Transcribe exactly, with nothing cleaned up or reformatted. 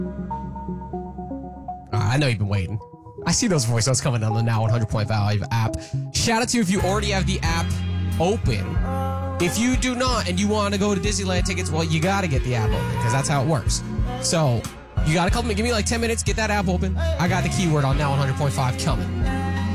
Uh, I know you've been waiting. I see those voice notes coming on the Now one hundred point five app. Shout out to you if you already have the app open. If you do not and you want to go to Disneyland tickets, well, you got to get the app open because that's how it works. So you got a couple minutes. Give me like ten minutes. Get that app open. I got the keyword on Now one hundred point five coming.